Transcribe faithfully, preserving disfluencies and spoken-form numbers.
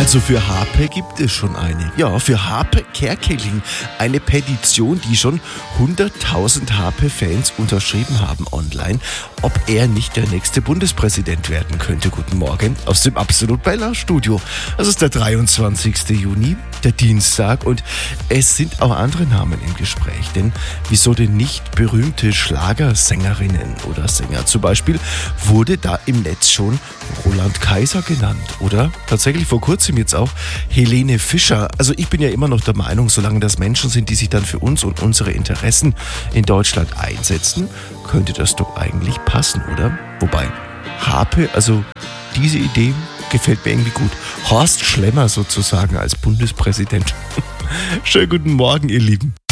Also für Harpe gibt es schon eine. Ja, für Harpe Kerkeling. Eine Petition, die schon hunderttausend Harpe-Fans unterschrieben haben online, ob er nicht der nächste Bundespräsident werden könnte. Guten Morgen aus dem Absolut Bella Studio. Das ist der dreiundzwanzigste Juni, der Dienstag, und es sind auch andere Namen im Gespräch. Denn wieso denn nicht berühmte Schlagersängerinnen oder Sänger? Zum Beispiel wurde da im Netz schon Roland Kaiser genannt oder tatsächlich vor kurzem jetzt auch Helene Fischer. Also ich bin ja immer noch der Meinung, solange das Menschen sind, die sich dann für uns und unsere Interessen in Deutschland einsetzen, könnte das doch eigentlich passen, oder? Wobei, Harpe, also diese Idee gefällt mir irgendwie gut. Horst Schlemmer sozusagen als Bundespräsident. Schönen guten Morgen, ihr Lieben.